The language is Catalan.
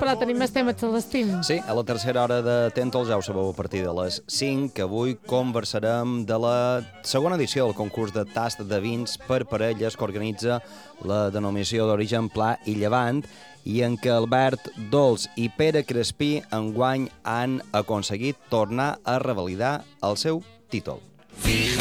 però tenim més temes de l'estim. Sí, a la tercera hora de Tèntol, ja ho sabeu, a partir de les 5, que avui conversarem de la segona edició del concurs de tast de vins per parelles que organitza la denominació d'origen Pla i Llevant, i en què Albert Dols i Pere Crespí enguany han aconseguit tornar a revalidar el seu títol.